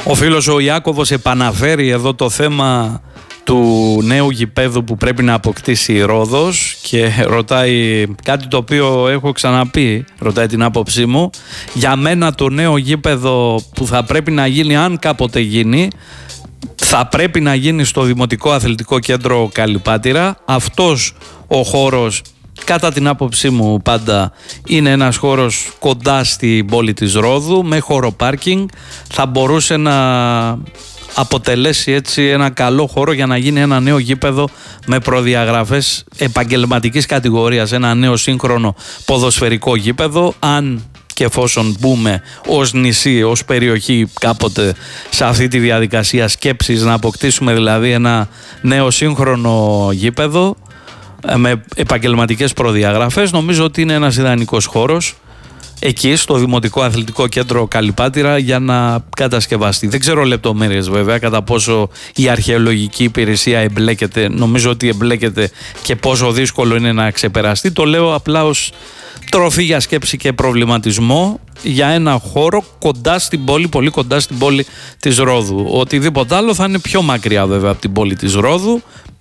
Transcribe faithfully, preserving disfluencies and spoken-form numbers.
Ο φίλος ο Ιάκωβος επαναφέρει εδώ το θέμα του νέου γηπέδου που πρέπει να αποκτήσει η Ρόδος και ρωτάει κάτι το οποίο έχω ξαναπεί, ρωτάει την άποψή μου. Για μένα το νέο γήπεδο που θα πρέπει να γίνει, αν κάποτε γίνει, θα πρέπει να γίνει στο Δημοτικό Αθλητικό Κέντρο Καλλιπάτηρα. Αυτός ο χώρος, κατά την άποψή μου πάντα, είναι ένας χώρος κοντά στην πόλη της Ρόδου, με χώρο πάρκινγκ. Θα μπορούσε να αποτελέσει έτσι ένα καλό χώρο για να γίνει ένα νέο γήπεδο με προδιαγραφές επαγγελματικής κατηγορίας, ένα νέο σύγχρονο ποδοσφαιρικό γήπεδο, αν και εφόσον μπούμε ως νησί, ως περιοχή κάποτε σε αυτή τη διαδικασία σκέψης να αποκτήσουμε δηλαδή ένα νέο σύγχρονο γήπεδο με επαγγελματικές προδιαγραφές. Νομίζω ότι είναι ένας ιδανικός χώρος εκεί στο Δημοτικό Αθλητικό Κέντρο Καλλιπάτηρα για να κατασκευαστεί. Δεν ξέρω λεπτομέρειες βέβαια κατά πόσο η αρχαιολογική υπηρεσία εμπλέκεται. Νομίζω ότι εμπλέκεται και πόσο δύσκολο είναι να ξεπεραστεί. Το λέω απλά ως τροφή για σκέψη και προβληματισμό για ένα χώρο κοντά στην πόλη, πολύ κοντά στην πόλη της Ρόδου. Οτιδήποτε άλλο θα είναι πιο μακριά βέβαια από την πόλη της Ρόδου.